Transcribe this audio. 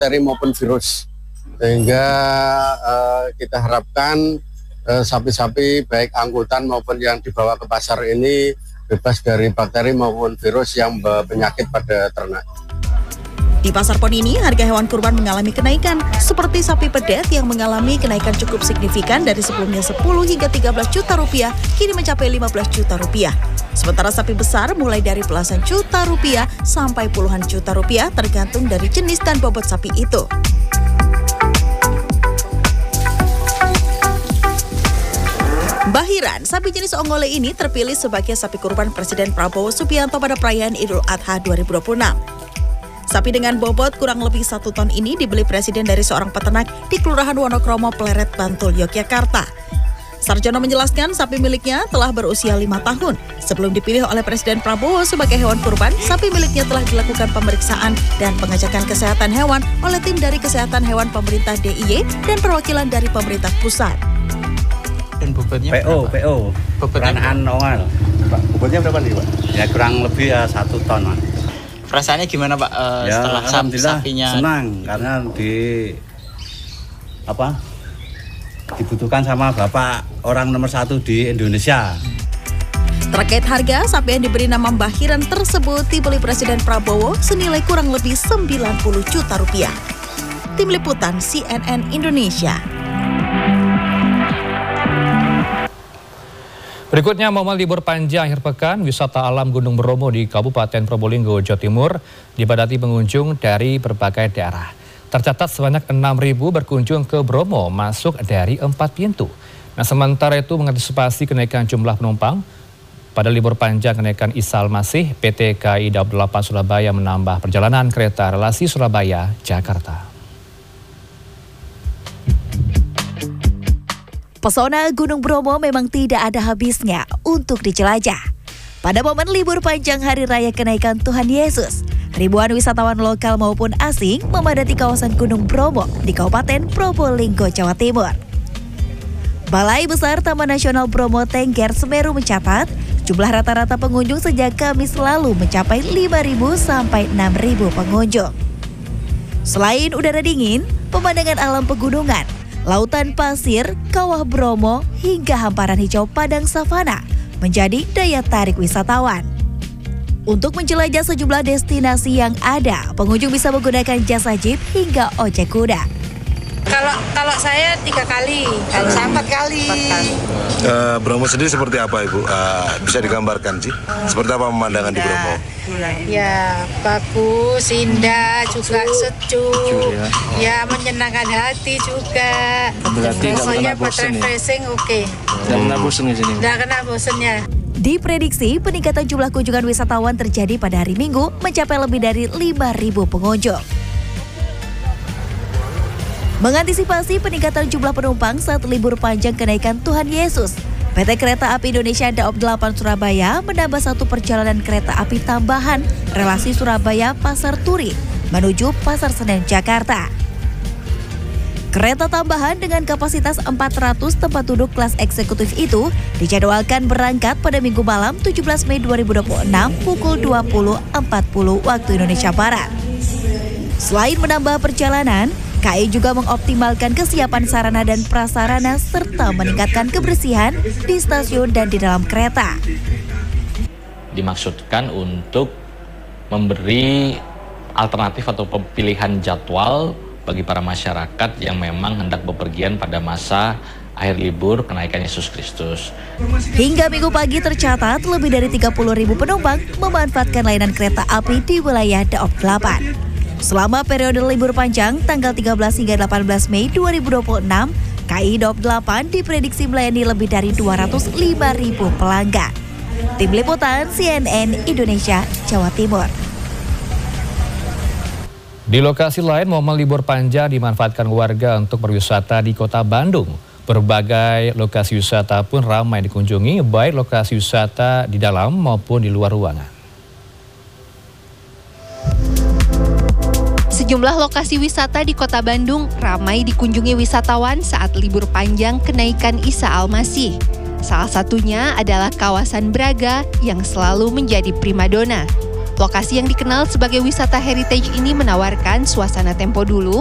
bakteri maupun virus. Sehingga kita harapkan sapi-sapi baik angkutan maupun yang dibawa ke pasar ini bebas dari bakteri maupun virus yang penyakit pada ternak. Di Pasar Pon ini, harga hewan kurban mengalami kenaikan, seperti sapi pedet yang mengalami kenaikan cukup signifikan dari sebelumnya 10 hingga 13 juta rupiah, kini mencapai 15 juta rupiah. Sementara sapi besar mulai dari belasan juta rupiah sampai puluhan juta rupiah tergantung dari jenis dan bobot sapi itu. Bahiran, sapi jenis Ongole ini terpilih sebagai sapi kurban Presiden Prabowo Subianto pada perayaan Idul Adha 2026. Sapi dengan bobot kurang lebih 1 ton ini dibeli Presiden dari seorang peternak di Kelurahan Wonokromo, Pleret, Bantul, Yogyakarta. Sarjono menjelaskan sapi miliknya telah berusia 5 tahun. Sebelum dipilih oleh Presiden Prabowo sebagai hewan kurban, sapi miliknya telah dilakukan pemeriksaan dan pengecekan kesehatan hewan oleh tim dari Kesehatan Hewan Pemerintah DIY dan perwakilan dari pemerintah pusat. Dan bobotnya PO. Peranaan Ongol. Bobotnya berapa nih, Pak? Ya kurang lebih 1 ton, Mas. Perasaannya gimana, Pak, Ya, setelah alhamdulillah sapinya? Senang karena dibutuhkan sama Bapak orang nomor 1 di Indonesia. Terkait harga, sapi yang diberi nama Bahiran tersebut dibeli Presiden Prabowo senilai kurang lebih 90 juta rupiah. Tim Liputan CNN Indonesia. Berikutnya, momen libur panjang akhir pekan wisata alam Gunung Bromo di Kabupaten Probolinggo, Jawa Timur dipadati pengunjung dari berbagai daerah. Tercatat sebanyak 6.000 berkunjung ke Bromo, masuk dari 4 pintu. Nah, sementara itu mengantisipasi kenaikan jumlah penumpang, pada libur panjang kenaikan Isa Al-Masih, PT KAI Daob 8 Surabaya menambah perjalanan kereta relasi Surabaya-Jakarta. Pesona Gunung Bromo memang tidak ada habisnya untuk dijelajah. Pada momen libur panjang Hari Raya Kenaikan Tuhan Yesus, ribuan wisatawan lokal maupun asing memadati kawasan Gunung Bromo di Kabupaten Probolinggo, Jawa Timur. Balai Besar Taman Nasional Bromo Tengger Semeru mencatat, jumlah rata-rata pengunjung sejak Kamis lalu mencapai 5.000 sampai 6.000 pengunjung. Selain udara dingin, pemandangan alam pegunungan, lautan pasir, kawah Bromo, hingga hamparan hijau padang savana menjadi daya tarik wisatawan. Untuk menjelajah sejumlah destinasi yang ada, pengunjung bisa menggunakan jasa jeep hingga ojek kuda. Kalau saya 3 kali, saya 4 kali. Bromo sendiri seperti apa, Ibu? Bisa digambarkan sih? Seperti apa pemandangan di Bromo? Ya, bagus, indah, juga sejuk. Ya, menyenangkan hati juga. Pokoknya buat refreshing oke. Nggak kena bosen di sini? Nggak kena bosennya. Diprediksi peningkatan jumlah kunjungan wisatawan terjadi pada hari Minggu mencapai lebih dari 5.000 pengunjung. Mengantisipasi peningkatan jumlah penumpang saat libur panjang kenaikan Tuhan Yesus, PT Kereta Api Indonesia Daob 8 Surabaya menambah 1 perjalanan kereta api tambahan relasi Surabaya Pasar Turi menuju Pasar Senen, Jakarta. Kereta tambahan dengan kapasitas 400 tempat duduk kelas eksekutif itu dijadwalkan berangkat pada Minggu malam 17 Mei 2026 pukul 20.40 waktu Indonesia Barat. Selain menambah perjalanan, KAI juga mengoptimalkan kesiapan sarana dan prasarana serta meningkatkan kebersihan di stasiun dan di dalam kereta. Dimaksudkan untuk memberi alternatif atau pilihan jadwal bagi para masyarakat yang memang hendak bepergian pada masa akhir libur kenaikan Yesus Kristus. Hingga Minggu pagi tercatat lebih dari 30.000 penumpang memanfaatkan layanan kereta api di wilayah Daob 8. Selama periode libur panjang tanggal 13 hingga 18 Mei 2026, KAI Daob 8 diprediksi melayani lebih dari 205.000 pelanggan. Tim Liputan CNN Indonesia, Jawa Timur. Di lokasi lain, momen libur panjang dimanfaatkan warga untuk berwisata di Kota Bandung. Berbagai lokasi wisata pun ramai dikunjungi, baik lokasi wisata di dalam maupun di luar ruangan. Sejumlah lokasi wisata di Kota Bandung ramai dikunjungi wisatawan saat libur panjang kenaikan Isa Al-Masih. Salah satunya adalah kawasan Braga yang selalu menjadi primadona. Lokasi yang dikenal sebagai wisata heritage ini menawarkan suasana tempo dulu